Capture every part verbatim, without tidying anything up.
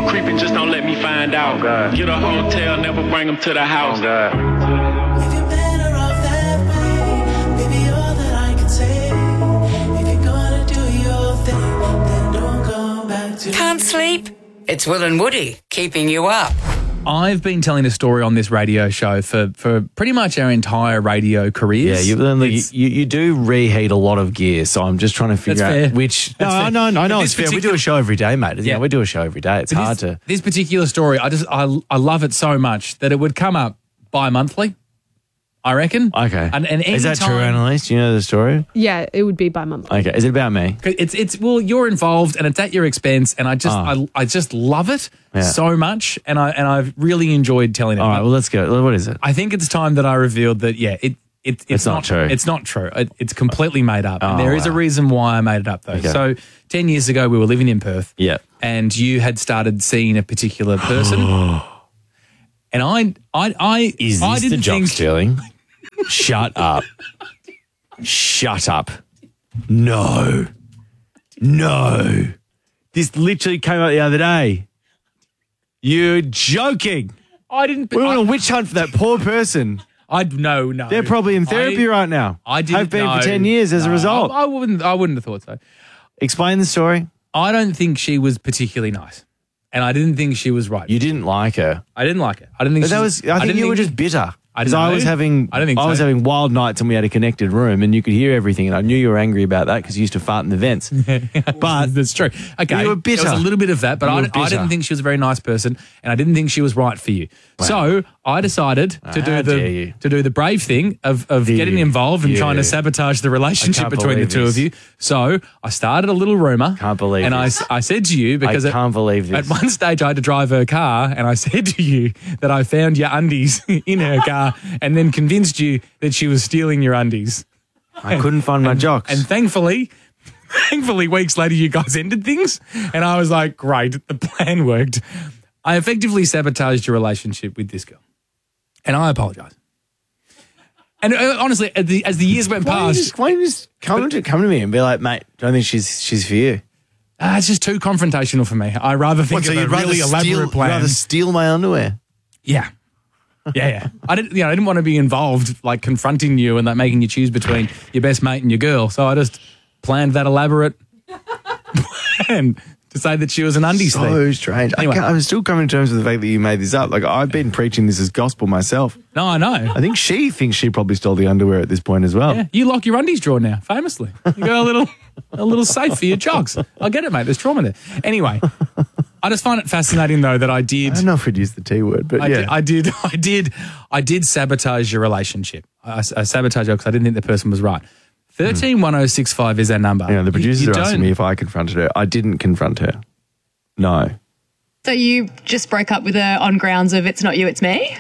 you creeping, just don't let me find out. Oh, God. Get a hotel, never bring them to the house. Oh, God. Can't sleep? It's Will and Woody keeping you up. I've been telling a story on this radio show for, for pretty much our entire radio Yeah, careers. you, you, It's- you you do reheat a lot of gear, so I'm just trying to figure That's out fair. which. That's no, fair. no, no, I know But it's this fair. We do particular- a show every day, mate. Yeah. Yeah, we do a show every day. It's But hard this, to. This particular story, I just I I love it so much that it would come up bi-monthly, I reckon. Okay. And, and Is that true, anytime- Annalise? Do you know the story? Yeah, it would be bi-monthly. Okay. Is it about me? It's it's well, you're involved and it's at your expense, and I just Oh. I, I just love it Yeah. so much, and I and I've really enjoyed telling it. All right. Well, let's go. What is it? I think it's time that I revealed that yeah, it. It, it's, It's not true. It's not true. It, it's completely made up. Oh, and there is a wow. reason why I made it up, though. Okay. So ten years ago, we were living in Perth. Yeah. And you had started seeing a particular person. and I, I, I, Is I this the didn't jock think. stealing? Shut up. Shut up. No. No. This literally came out the other day. You're joking. I didn't. We're on I, a witch hunt for that poor person. I no no. They're probably in therapy I, right now. I didn't. Have been know. for ten years as a No, result. I, I wouldn't. I wouldn't have thought so. Explain the story. I don't think she was particularly nice, and I didn't think she was right. You didn't like her. I didn't like it. I didn't think But she that was. I think didn't you were just bitter. I Because don't I know. was having. I don't think I was so. having wild nights, and we had a connected room, and you could hear everything, and I knew you were angry about that because you used to fart in the vents. But that's true. Okay, You were bitter. There was a little bit of that, but You I, were I bitter. didn't think she was a very nice person, and I didn't think she was right for you. So I decided to How do dare the you. to do the brave thing of of You. getting involved and You. trying to sabotage the relationship can't between the believe two of this. you. So I started a little rumor. Can't believe And I, this. s- I said to you because I at- can't believe at this. one stage I had to drive her car, and I said to you that I found your undies in her car, and then convinced you that she was stealing your undies. I couldn't find my jocks. And thankfully, thankfully, weeks later, you guys ended things. And I was like, great, the plan worked. I effectively sabotaged your relationship with this girl. And I apologize. And uh, honestly, as the, as the years went why don't you past, just, why don't you just come to come to me and be like, mate, don't think she's she's for you. uh, it's just too confrontational for me. I rather think What, so of a you'd rather really elaborate steal, plan. rather steal my underwear? Yeah. Yeah, yeah. I didn't, you know, I didn't want to be involved, like confronting you and like making you choose between your best mate and your girl. So I just planned that elaborate plan to say that she was an undies So thief. strange. Anyway. I can't, I'm still coming to terms with the fact that you made this up. Like I've been preaching this as gospel myself. No, I know. I think she thinks she probably stole the underwear at this point as well. Yeah, you lock your undies drawer now, famously. You got a little, a little safe for your jogs. I get it, mate. There's trauma there. Anyway, I just find it fascinating though that I did. I don't know if we'd use the T word, but I, yeah. did, I did, I did, I did sabotage your relationship. I, I sabotaged her because I didn't think the person was right. Thirteen one zero six five is our number. You know, the producers You- you are asking don't- me if I confronted her. I didn't confront her. No. So you just broke up with her on grounds of it's not you, it's me?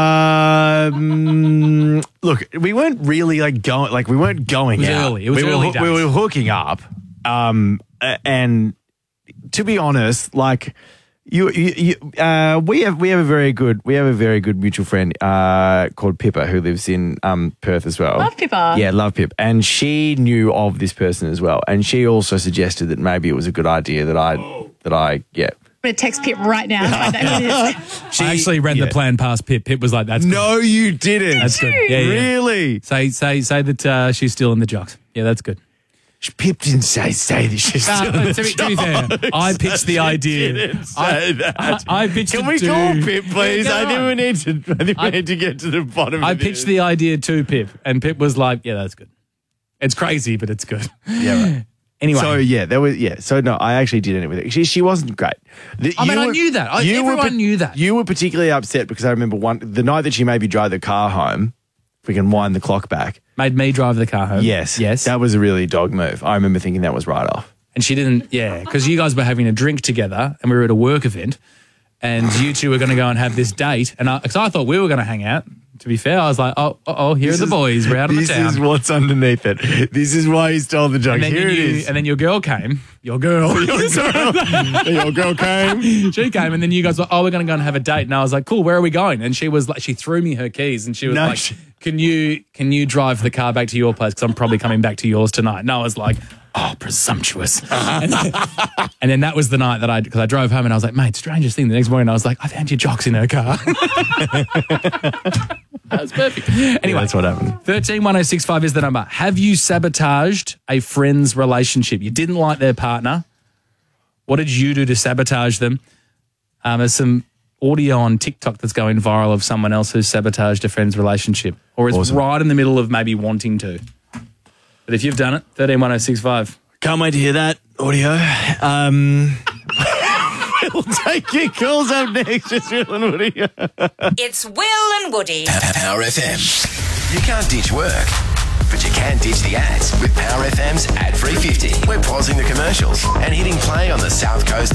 Um, look, we weren't really like going, like we weren't going It was out. early. It was we early were, days. we were hooking up. Um, a- and to be honest, like you, you, you uh, we have we have a very good we have a very good mutual friend uh called Pippa who lives in um Perth as well. Love Pippa. Yeah, love Pip, and she knew of this person as well, and she also suggested that maybe it was a good idea that I that I yeah. I'm going to text Pip right now. and find out who it is. I actually ran yeah. the plan past Pip. Pip was like, "That's good. No, you didn't. That's good. Yeah, yeah. Really? Say, say, say that uh, she's still in the jocks. Yeah, that's good." Pip didn't say say that she's Uh, still in the to, be, to be fair, I pitched the She idea. didn't say I, that. I, I pitched Can it we to, call Pip, please? Yeah, I go think we on. need to. I think we I- need to get to the bottom. I of pitched this. the idea to Pip, and Pip was like, "Yeah, that's good. It's crazy, but it's good." Yeah, right. Anyway, So yeah, there was yeah. So no, I actually did it with her. She she wasn't great. The- I mean, you I knew that. I- you were everyone pa- knew that. You were particularly upset because I remember one the night that she made me drive the car home. If we can wind the clock back. made me drive the car home. Yes, yes. that was a really dog move. I remember thinking that was right off. And she didn't, yeah, because you guys were having a drink together and we were at a work event and you two were going to go and have this date. And I, cause I thought we were going to hang out. To be fair, I was like, oh, oh, here This are the is- boys. We're out on the This town. is what's underneath it. This is why he stole the joke. and, then Here you, it is. and then your girl came. Your girl. Your girl, your girl came. She came and then you guys were, oh, we're going to go and have a date. And I was like, cool, where are we going? And she was like, she threw me her keys and she was No, like, she- can you can you drive the car back to your place? Because I'm probably coming back to yours tonight. And I was like, oh, presumptuous. and, then, and then that was the night that I, because I drove home and I was like, mate, strangest thing. The next morning I was like, I found your jocks in her car. That was perfect. Anyway, Yeah, that's what happened. thirteen one oh six five is the number. Have you sabotaged a friend's relationship? You didn't like their partner. What did you do to sabotage them? Um, there's some audio on TikTok that's going viral of someone else who's sabotaged a friend's relationship or is Awesome. right in the middle of maybe wanting to. But if you've done it, thirteen one oh six five. Can't wait to hear that audio. Um, we'll take your calls up next. Just Will and Woody. It's Will and Woody. Power F M. You can't ditch work, but you can ditch the ads with Power F M's Ad Free fifty. We're pausing the commercials and hitting play on the South Coast